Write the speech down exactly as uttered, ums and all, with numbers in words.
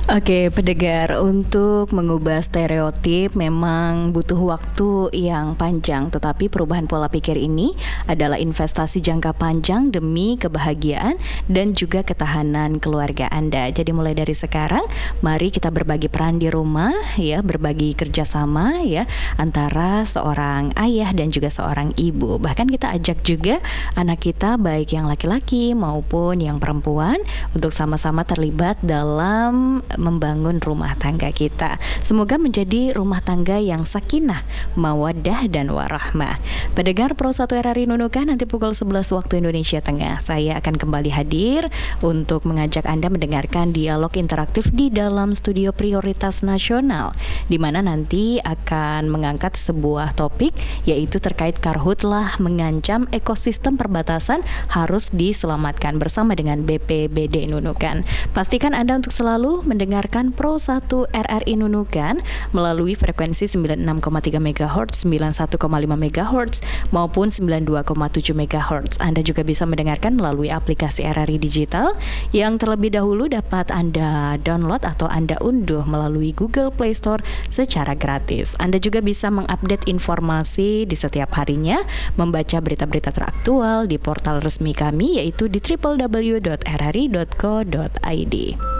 Oke, pendengar, untuk mengubah stereotip memang butuh waktu yang panjang, tetapi perubahan pola pikir ini adalah investasi jangka panjang demi kebahagiaan dan juga ketahanan keluarga Anda. Jadi mulai dari sekarang, mari kita berbagi peran di rumah, ya, berbagi kerjasama, ya, antara seorang ayah dan juga seorang ibu. Bahkan kita ajak juga anak kita, baik yang laki-laki maupun yang perempuan, untuk sama-sama terlibat dalam membangun rumah tangga kita. Semoga menjadi rumah tangga yang sakinah, mawaddah dan warahmah. Pendengar Pro satu R R I Nunukan, nanti pukul sebelas waktu Indonesia Tengah, saya akan kembali hadir untuk mengajak Anda mendengarkan dialog interaktif di dalam studio Prioritas Nasional, di mana nanti akan mengangkat sebuah topik, yaitu terkait karhutlah mengancam ekosistem perbatasan harus diselamatkan, bersama dengan B P B D Nunukan. Pastikan Anda untuk selalu mendengarkan Pro satu R R I Nunukan melalui frekuensi sembilan puluh enam koma tiga megahertz, sembilan puluh satu koma lima megahertz maupun sembilan puluh dua koma tujuh megahertz. Anda juga bisa mendengarkan melalui aplikasi R R I Digital yang terlebih dahulu dapat Anda download atau Anda unduh melalui Google Play Store secara gratis. Anda juga bisa mengupdate informasi di setiap harinya, membaca berita-berita teraktual di portal resmi kami, yaitu di w w w dot r r i dot co dot i d.